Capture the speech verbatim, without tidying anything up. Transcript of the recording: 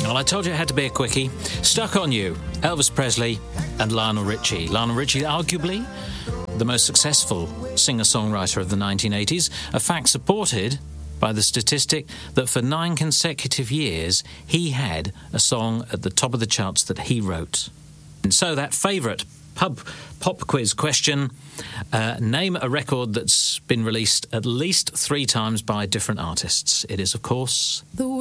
Well, I told you it had to be a quickie. Stuck on You, Elvis Presley and Lionel Richie. Lionel Richie, arguably the most successful singer-songwriter of the nineteen eighties, a fact supported by the statistic that for nine consecutive years he had a song at the top of the charts that he wrote. And so that favourite pub pop quiz question, uh, name a record that's been released at least three times by different artists. It is, of course... The